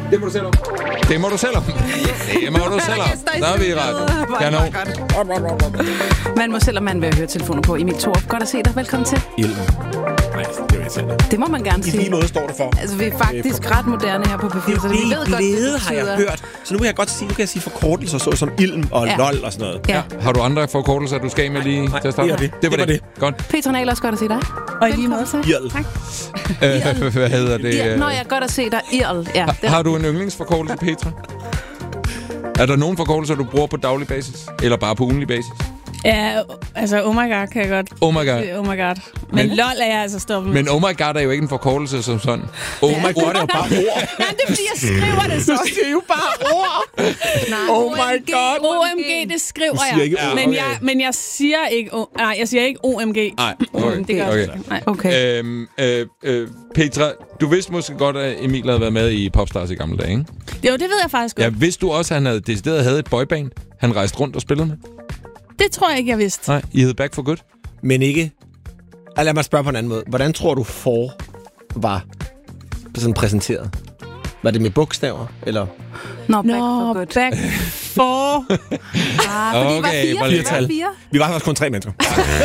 Det må du selv om. Det må du selv om. Det må du selv om. Der er vi i radio. Man må selv, om man vil høre telefoner på. Emil Thorup, godt at se dig. Velkommen til. Ilden. Nej, det er irriterende. Det må man gerne sige. I lige måde står det for. Altså, vi er faktisk ret moderne her på P4, så vi ved godt, det har jeg hørt. Så nu kan jeg godt sige, forkortelser så som ilm og lol og sådan noget. Ja. Har du andre forkortelser, du skal med lige til at starte? Det var det. Godt. Petra Nahl, også godt at se dig. Og i lige måde. Irl. Tak. Hvad hedder det? Nå, jeg godt at se dig. Irl. Ja, har du en yndlingsforkortelse, Petra? Er der nogen forkortelser, du bruger på daglig basis? Eller bare på ugenlig basis? Ja, altså oh my god kan jeg godt. Oh my god. Oh my god. Men lol er jeg altså stoppet. Men oh my god er jo ikke en forkortelse som sådan. Oh my god er jo bare ord. Nej, det er fordi, jeg skriver det så. Du siger jo bare ord. Oh my god. OMG, det skriver jeg. Men jeg siger ikke... Nej, jeg siger ikke OMG. Nej, okay. Det gør jeg ikke. Okay. Petra, du vidste måske godt, at Emil havde været med i Popstars i gamle dage, ikke? Jo, det ved jeg faktisk godt. Ja, vidste du også, at han havde et boyband, han rejste rundt og spillede med? Det tror jeg ikke, jeg vidste. Nej, I hed Back for Good. Men ikke... Lad mig spørge på en anden måde. Hvordan tror du var sådan præsenteret? Var det med bogstaver, eller? Nå, Back for Good. Back for... Fordi okay, vi var fire. Vi var faktisk kun 3 mennesker.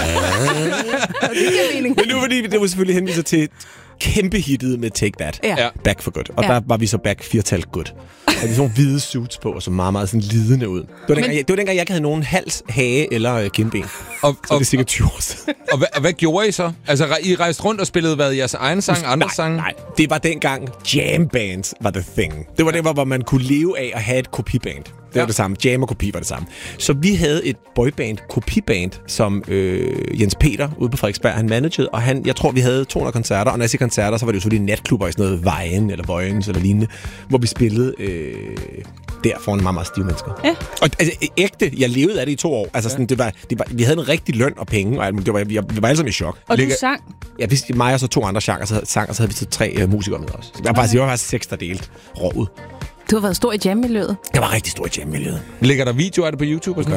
Men nu fordi det var selvfølgelig henviser til kæmpe hittet med Take That. Ja. Back for Good. Og der var vi så back 4-tal good. Og det er sådan nogle hvide suits på, og så meget, meget sådan lidende ud. Det var dengang, jeg ikke havde nogen hals, hage eller kindben. Så det er sikkert 20 år siden. Og hvad gjorde I så? Altså, I rejste rundt og spillede jeres egen sang, andre sange? Nej, det var dengang jam bands var the thing. Det var det, hvor man kunne leve af at have et kopiband. Det var det samme. Jam og kopi var det samme. Så vi havde et boyband, kopiband, som Jens Peter ude på Frederiksberg, han managede, og jeg tror, vi havde 200 koncerter, og når jeg siger koncerter, så var det jo selvfølgelig natklubber i sådan noget Vejen eller Vojens eller lignende, hvor vi spillede der foran meget, meget stive mennesker. Ja. Og altså, ægte, jeg levede af det i 2 år. Altså, sådan, det var, vi havde en rigtig løn og penge, og vi var alle sammen i chok. Og du sang? Ja, mig og så 2 andre sang, og så havde vi så 3 musikere med os. Jeg var faktisk 6, der delte rådet. Du har været stor i jam-miljøet. Jeg var rigtig stor i jam-miljøet. Ligger der videoer af det på YouTube og sådan